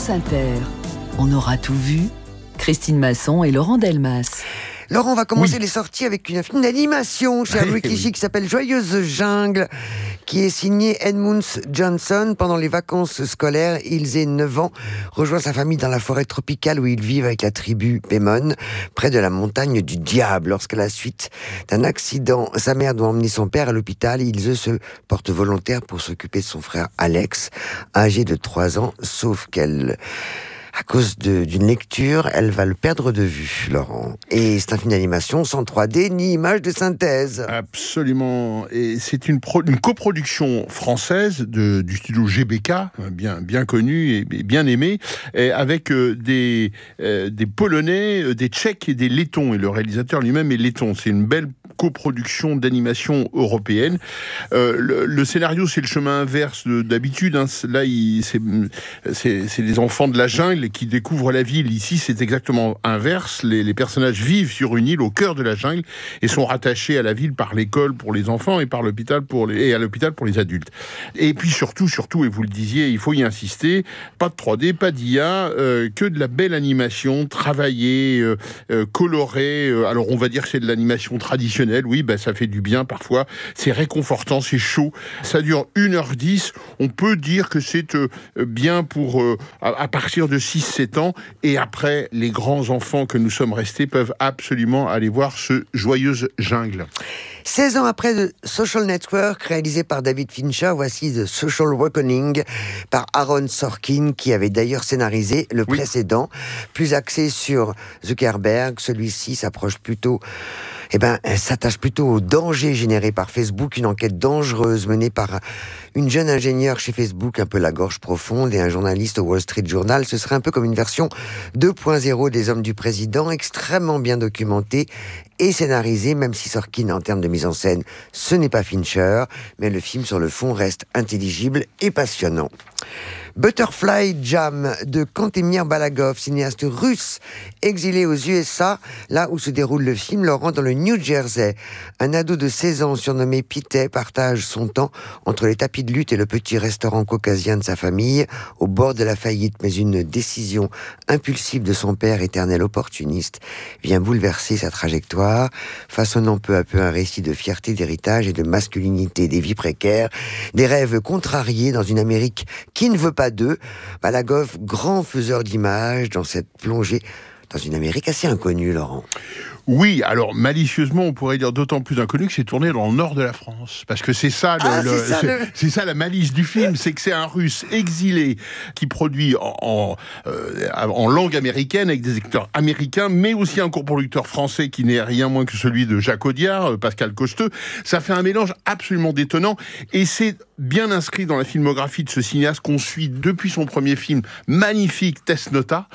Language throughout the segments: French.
France Inter. On aura tout vu. Christine Masson et Laurent Delmas. Laurent, on va commencer les sorties avec un film d'animation chez Rikishi qui s'appelle Joyeuse Jungle, qui est signé Edmunds Johnson. Pendant les vacances scolaires, Ilse, 9 ans, rejoint sa famille dans la forêt tropicale où ils vivent avec la tribu Pémon, près de la montagne du diable. Lorsqu'à la suite d'un accident, sa mère doit emmener son père à l'hôpital, Ilse se porte volontaire pour s'occuper de son frère Alex, âgé de 3 ans, sauf qu'elle... À cause d'une lecture, elle va le perdre de vue, Laurent. Et c'est un film d'animation sans 3D ni image de synthèse. Absolument. Et c'est une coproduction française du studio GBK, bien connu et bien aimé, avec des Polonais, des Tchèques et des Lettons. Et le réalisateur lui-même est letton. C'est une belle coproduction d'animation européenne. Le scénario, c'est le chemin inverse d'habitude. Là, c'est les enfants de la jungle qui découvrent la ville. Ici, c'est exactement inverse. Les personnages vivent sur une île au cœur de la jungle et sont rattachés à la ville par l'école pour les enfants et par l'hôpital et à l'hôpital pour les adultes. Et puis surtout, et vous le disiez, il faut y insister, pas de 3D, pas d'IA, que de la belle animation, travaillée, colorée. Alors, on va dire que c'est de l'animation traditionnelle. Oui, ça fait du bien parfois. C'est réconfortant, c'est chaud. Ça dure 1h10. On peut dire que c'est bien pour à partir de 6-7 ans, et après, les grands enfants que nous sommes restés peuvent absolument aller voir ce Joyeuse Jungle. 16 ans après The Social Network, réalisé par David Fincher, voici The Social Reckoning par Aaron Sorkin, qui avait d'ailleurs scénarisé le précédent, plus axé sur Zuckerberg. Celui-ci s'attache plutôt au danger généré par Facebook, une enquête dangereuse menée par une jeune ingénieure chez Facebook, un peu la gorge profonde, et un journaliste au Wall Street Journal. Ce serait un peu comme une version 2.0 des Hommes du Président, extrêmement bien documentée et scénarisée, même si Sorkin, en termes de mise en scène, ce n'est pas Fincher, mais le film sur le fond reste intelligible et passionnant. Butterfly Jam de Kantemir Balagov, cinéaste russe exilé aux USA, là où se déroule le film, Laurent, dans le New Jersey. Un ado de 16 ans surnommé Pete partage son temps entre les tapis de lutte et le petit restaurant caucasien de sa famille, au bord de la faillite. Mais une décision impulsive de son père, éternel opportuniste, vient bouleverser sa trajectoire, façonnant peu à peu un récit de fierté, d'héritage et de masculinité, des vies précaires, des rêves contrariés dans une Amérique qui ne veut pas d'eux. Balagov, grand faiseur d'images dans cette plongée dans une Amérique assez inconnue, Laurent. Oui, alors malicieusement, on pourrait dire d'autant plus inconnu que c'est tourné dans le nord de la France. Parce que c'est ça, c'est ça la malice du film, c'est que c'est un Russe exilé qui produit en langue américaine avec des acteurs américains, mais aussi un coproducteur français qui n'est rien moins que celui de Jacques Audiard, Pascal Costeux. Ça fait un mélange absolument détonnant et c'est bien inscrit dans la filmographie de ce cinéaste qu'on suit depuis son premier film, magnifique Test Nota,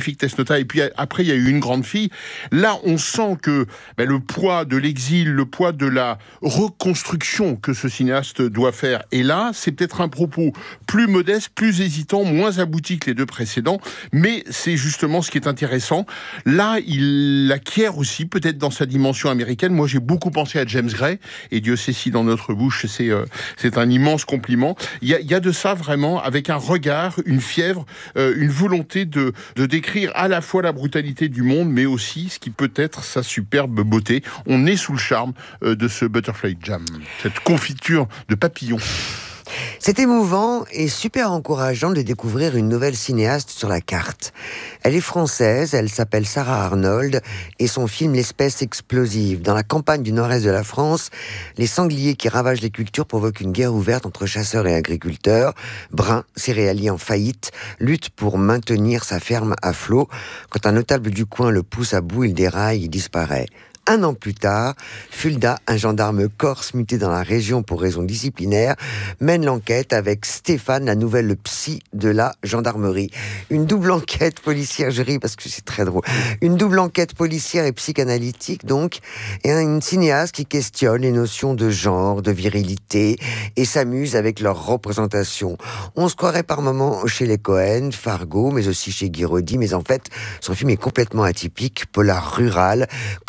et puis après il y a eu Une grande fille. Là, on sent que le poids de l'exil, le poids de la reconstruction que ce cinéaste doit faire. Et là, c'est peut-être un propos plus modeste, plus hésitant, moins abouti que les deux précédents, mais c'est justement ce qui est intéressant. Là, il acquiert aussi, peut-être dans sa dimension américaine. Moi, j'ai beaucoup pensé à James Gray, et Dieu sait si dans notre bouche, c'est un immense compliment. Il y a de ça vraiment, avec un regard, une fièvre, une volonté de décrire à la fois la brutalité du monde, mais aussi ce qui peut être sa superbe beauté. On est sous le charme de ce Butterfly Jam, cette confiture de papillons. C'est émouvant et super encourageant de découvrir une nouvelle cinéaste sur la carte. Elle est française, elle s'appelle Sarah Arnold et son film L'espèce explosive. Dans la campagne du nord-est de la France, les sangliers qui ravagent les cultures provoquent une guerre ouverte entre chasseurs et agriculteurs. Brun, céréalier en faillite, lutte pour maintenir sa ferme à flot. Quand un notable du coin le pousse à bout, il déraille, il disparaît. 1 an plus tard, Fulda, un gendarme corse muté dans la région pour raisons disciplinaires, mène l'enquête avec Stéphane, la nouvelle psy de la gendarmerie. Une double enquête policière, je ris parce que c'est très drôle, une double enquête policière et psychanalytique donc, et une cinéaste qui questionne les notions de genre, de virilité, et s'amuse avec leur représentation. On se croirait par moments chez les Cohen, Fargo, mais aussi chez Guy Roddy, mais en fait, son film est complètement atypique, polar rural, comédie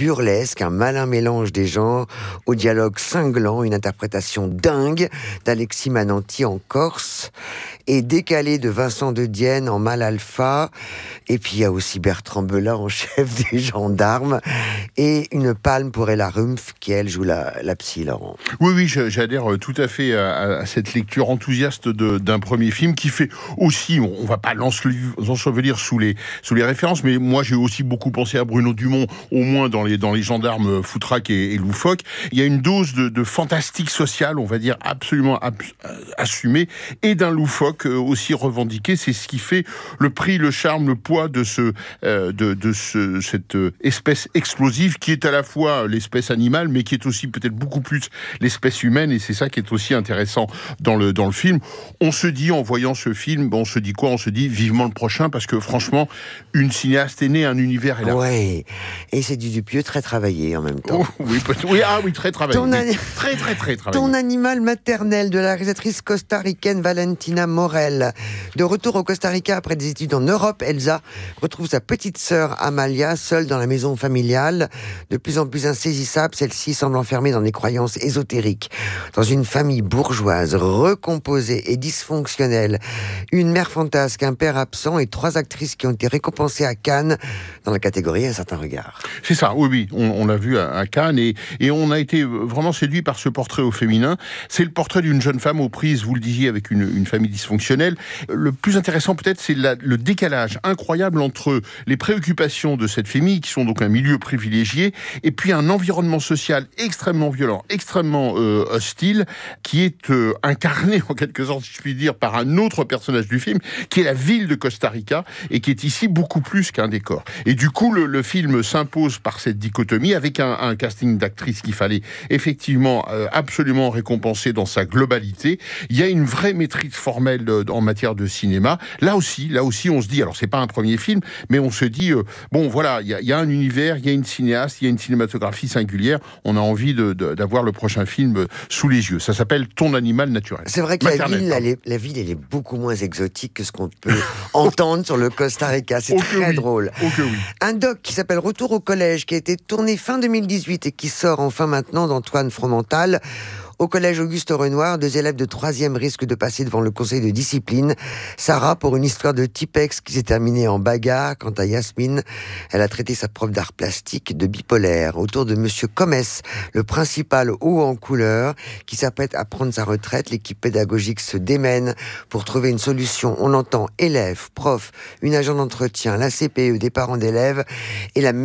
burlesque, un malin mélange des genres, au dialogue cinglant, une interprétation dingue d'Alexis Mananti en Corse, et décalé de Vincent de Dienne en Mal Alpha. Et puis il y a aussi Bertrand Belin en chef des gendarmes, et une palme pour Ella Rumpf qui elle joue la psy, Laurent. Oui, j'adhère tout à fait à cette lecture enthousiaste d'un premier film qui fait aussi, on va pas l'ensevelir sous les références, mais moi j'ai aussi beaucoup pensé à Bruno Dumont, au moins dans les gendarmes foutraques et loufoques. Il y a une dose de fantastique social, on va dire absolument assumée, et d'un loufoque aussi revendiqué. C'est ce qui fait le prix, le charme, le poids de cette espèce explosive qui est à la fois l'espèce animale, mais qui est aussi peut-être beaucoup plus l'espèce humaine, et c'est ça qui est aussi intéressant dans le film. On se dit, en voyant ce film, on se dit quoi ? On se dit vivement le prochain, parce que franchement, une cinéaste est née, un univers est là. Ouais, et c'est du Dupieux très travaillé en même temps. Oh, oui, très travaillé. Très travaillé. Ton animal maternel, de la réalisatrice costaricaine Valentina Morel. De retour au Costa Rica après des études en Europe, Elsa retrouve sa petite sœur Amalia, seule dans la maison familiale. De plus en plus insaisissable, celle-ci semble enfermée dans des croyances ésotériques. Dans une famille bourgeoise, recomposée et dysfonctionnelle, une mère fantasque, un père absent et 3 actrices qui ont été récompensées à Cannes dans la catégorie Un certain regard. C'est ça, oui, on l'a vu à Cannes, et on a été vraiment séduit par ce portrait au féminin. C'est le portrait d'une jeune femme aux prises, vous le disiez, avec une famille dysfonctionnelle. Le plus intéressant peut-être, c'est le décalage incroyable entre les préoccupations de cette famille, qui sont donc un milieu privilégié, et puis un environnement social extrêmement violent, extrêmement hostile, qui est incarné en quelque sorte, si je puis dire, par un autre personnage du film, qui est la ville de Costa Rica, et qui est ici beaucoup plus qu'un décor. Et du coup, le film s'impose par cette dichotomie, avec un casting d'actrices qu'il fallait effectivement absolument récompenser dans sa globalité. Il y a une vraie maîtrise formelle en matière de cinéma. Là aussi, on se dit, alors c'est pas un premier film, mais on se dit, bon voilà, il y a un univers, il y a une cinéaste, il y a une cinématographie singulière, on a envie d'avoir le prochain film sous les yeux. Ça s'appelle Ton animal naturel. C'est vrai que la ville, elle est beaucoup moins exotique que ce qu'on peut entendre sur le Costa Rica. C'est très drôle. Oui. Un doc qui s'appelle Retour au collège, qui a été tourné fin 2018 et qui sort enfin maintenant d'Antoine Fromental. Au collège Auguste Renoir, 2 élèves de 3e risquent de passer devant le conseil de discipline. Sarah, pour une histoire de Tipex qui s'est terminée en bagarre. Quant à Yasmine, elle a traité sa prof d'art plastique de bipolaire. Autour de Monsieur Comès, le principal haut en couleur, qui s'apprête à prendre sa retraite, l'équipe pédagogique se démène pour trouver une solution. On entend élèves, profs, une agent d'entretien, la CPE, des parents d'élèves, et la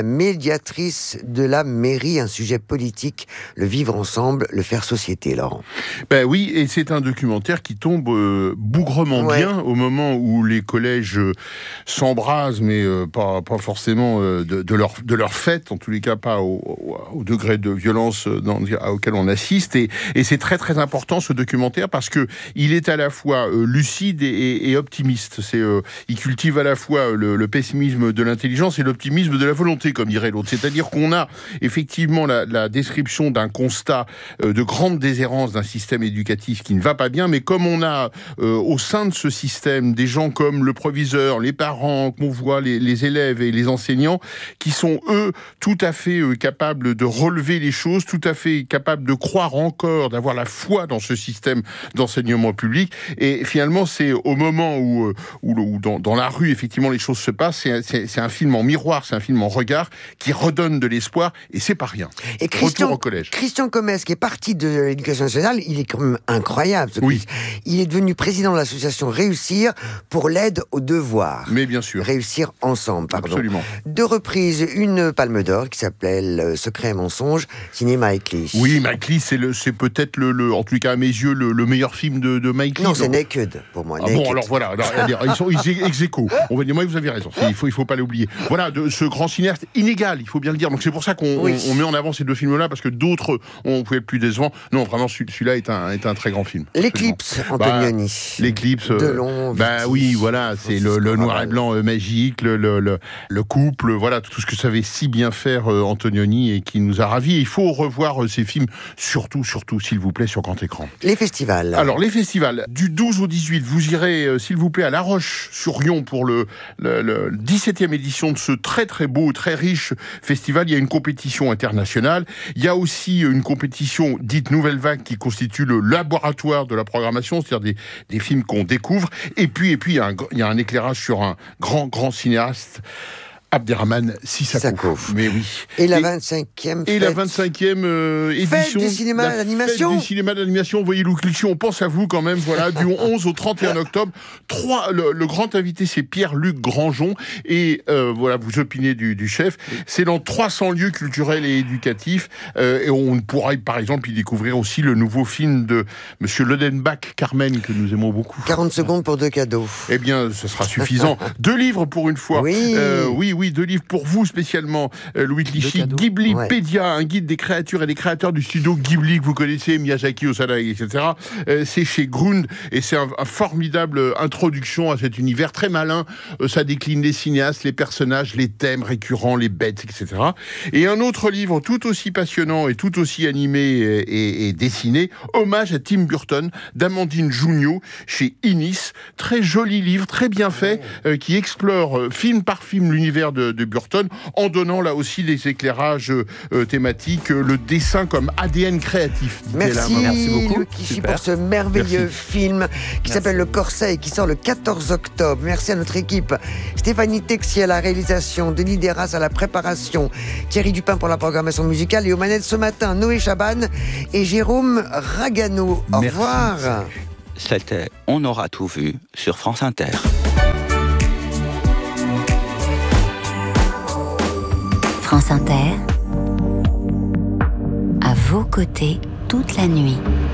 médiatrice de la mairie, un sujet politique, le vivre ensemble, le faire société, Laurent. Ben oui, et c'est un documentaire qui tombe bougrement bien au moment où les collèges s'embrasent, mais pas forcément de leur fête, en tous les cas pas au degré de violence auquel on assiste. Et c'est très très important ce documentaire, parce que il est à la fois lucide et optimiste. Il cultive à la fois le pessimisme de l'intelligence et l'optimisme de la volonté, comme dirait l'autre. C'est-à-dire qu'on a effectivement la description d'un constat de grande déshérence d'un système éducatif qui ne va pas bien, mais comme on a au sein de ce système des gens comme le proviseur, les parents, qu'on voit les élèves et les enseignants, qui sont eux tout à fait capables de relever les choses, tout à fait capables de croire encore, d'avoir la foi dans ce système d'enseignement public. Et finalement, c'est au moment où dans la rue, effectivement, les choses se passent, c'est un film en miroir, c'est un film en regard qui redonne de l'espoir, et c'est pas rien. Et Retour au collège. Christian Comès, qui est parti de l'Éducation nationale, il est quand même incroyable. Oui. Il est devenu président de l'association Réussir pour l'aide aux devoirs. Mais bien sûr. Réussir ensemble, pardon. Absolument. 2 reprises, une palme d'or qui s'appelle Secret et mensonge, signé Mike Leigh. Oui, Mike Leigh, c'est peut-être en tout cas à mes yeux, le meilleur film de Mike Leigh. Non, c'est Naked, pour moi. Ah bon, alors voilà, ils sont ex aequo. On va dire, moi, vous avez raison, il faut pas l'oublier. Voilà, de ce grand cinéaste inégal, il faut bien le dire. Donc c'est pour ça qu'on met en avant ces 2 films-là, parce que d'autres, on pouvait être plus décevant. vraiment, non, vraiment, celui-là est un très grand film. L'Éclipse, Antonioni. L'Éclipse. Delon, oui, voilà, c'est le noir et blanc magique, le couple, voilà, tout ce que savait si bien faire Antonioni et qui nous a ravis. Il faut revoir ces films, surtout, s'il vous plaît, sur grand écran. Les festivals. Alors, les festivals, du 12 au 18, vous irez, s'il vous plaît, à La Roche-sur-Yon pour le 17e édition de ce très très beau, très riche festival. Il y a une compétition internationale. Il y a aussi une compétition dite Nouvelle Vague qui constitue le laboratoire de la programmation, c'est-à-dire des films qu'on découvre. Et puis il y a un éclairage sur un grand cinéaste, Abderrahmane Sissako. Mais oui. Et la 25e Et la 25e édition. Fête du cinéma d'animation. Fête du cinéma d'animation. Vous voyez, Louis Clichy, on pense à vous quand même. Voilà, du 11 au 31 octobre. Le grand invité, c'est Pierre-Luc Grangeon. Et voilà, vous opinez du chef. C'est dans 300 lieux culturels et éducatifs. Et on pourra, par exemple, y découvrir aussi le nouveau film de Monsieur Lodenbach, Carmen, que nous aimons beaucoup. 40 secondes pour 2 cadeaux. Eh bien, ce sera suffisant. 2 livres pour une fois. Oui, 2 livres pour vous spécialement, Louis Clichy. Ghiblipédia, un guide des créatures et des créateurs du studio Ghibli que vous connaissez, Miyazaki, Osada, etc. C'est chez Grund et c'est un formidable introduction à cet univers très malin. Ça décline les cinéastes, les personnages, les thèmes récurrents, les bêtes, etc. Et un autre livre tout aussi passionnant et tout aussi animé et dessiné, Hommage à Tim Burton, d'Amandine Junio, chez Inis. Très joli livre, très bien fait, qui explore film par film l'univers de Burton, en donnant là aussi des éclairages thématiques, le dessin comme ADN créatif. Merci beaucoup pour ce merveilleux film qui s'appelle Le Corset et qui sort le 14 octobre. Merci à notre équipe. Stéphanie Texier à la réalisation, Denis Deras à la préparation, Thierry Dupin pour la programmation musicale et aux manettes ce matin, Noé Chaban et Jérôme Ragano. Au revoir. C'était On aura tout vu sur France Inter. France Inter, à vos côtés toute la nuit.